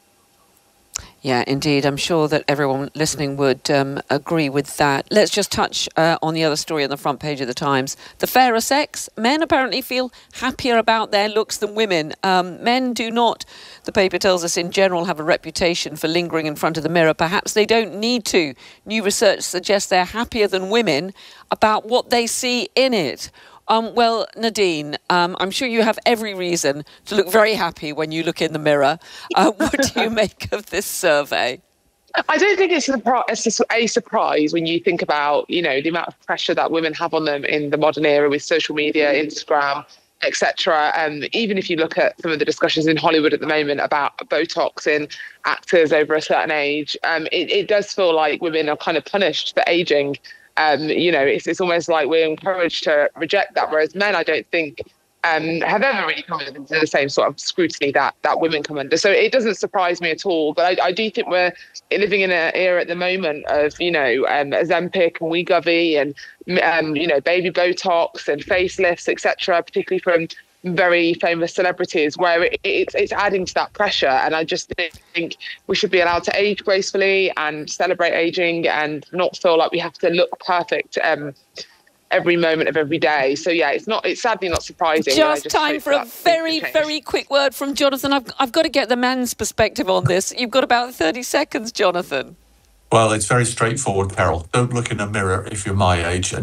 Yeah, indeed. I'm sure that everyone listening would um, agree with that. Let's just touch uh, on the other story on the front page of the Times. The fairer sex. Men apparently feel happier about their looks than women. Um, men do not, the paper tells us, in general, have a reputation for lingering in front of the mirror. Perhaps they don't need to. New research suggests they're happier than women about what they see in it. Um, well, Nadine, um, I'm sure you have every reason to look very happy when you look in the mirror. Uh, what do you make of this survey? I don't think it's a, it's a surprise when you think about, you know, the amount of pressure that women have on them in the modern era with social media, Instagram, et cetera. Um, even if you look at some of the discussions in Hollywood at the moment about Botox in actors over a certain age, um, it, it does feel like women are kind of punished for aging. Um, you know, it's, it's almost like we're encouraged to reject that, whereas men, I don't think, um, have ever really come into the same sort of scrutiny that that women come under. So it doesn't surprise me at all. But I, I do think we're living in an era at the moment of, you know, um, Ozempic and Wegovy and, um, you know, baby Botox and facelifts, et cetera, particularly from very famous celebrities, where it, it's it's adding to that pressure. And I just think we should be allowed to age gracefully and celebrate aging and not feel like we have to look perfect um, every moment of every day. So yeah, it's not. It's sadly not surprising. Just, just time for a very, very quick word from Jonathan. I've I've got to get the man's perspective on this. You've got about thirty seconds, Jonathan. Well, it's very straightforward, Carol. Don't look in a mirror if you're my age.